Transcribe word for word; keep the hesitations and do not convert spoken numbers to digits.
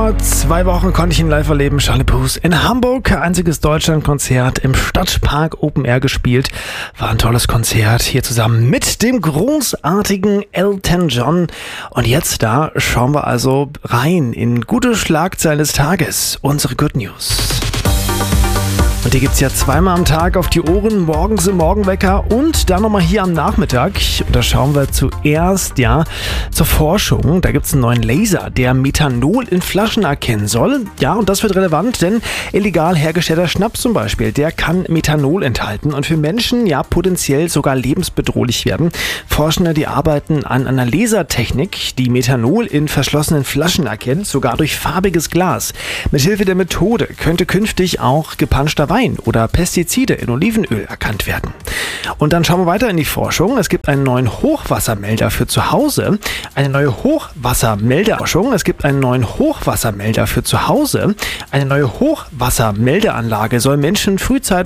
Vor zwei Wochen konnte ich ihn live erleben. Charlie Puth in Hamburg. Einziges Deutschlandkonzert im Stadtpark Open Air gespielt. War ein tolles Konzert hier zusammen mit dem großartigen Elton John. Und jetzt da schauen wir also rein in gute Schlagzeilen des Tages. Unsere Good News. Und die gibt's ja zweimal am Tag auf die Ohren, morgens im Morgenwecker und dann nochmal hier am Nachmittag. Und da schauen wir zuerst ja zur Forschung. Da gibt's einen neuen Laser, der Methanol in Flaschen erkennen soll. Ja, und das wird relevant, denn illegal hergestellter Schnaps zum Beispiel, der kann Methanol enthalten und für Menschen ja potenziell sogar lebensbedrohlich werden. Forschende, die arbeiten an einer Lasertechnik, die Methanol in verschlossenen Flaschen erkennt, sogar durch farbiges Glas. Mithilfe der Methode könnte künftig auch gepanschter Wein oder Pestizide in Olivenöl erkannt werden. Und dann schauen wir weiter in die Forschung. Es gibt einen neuen Hochwassermelder für zu Hause. Eine neue Hochwassermeldeforschung. Es gibt einen neuen Hochwassermelder für zu Hause. Eine neue Hochwassermeldeanlage soll Menschen frühzeitig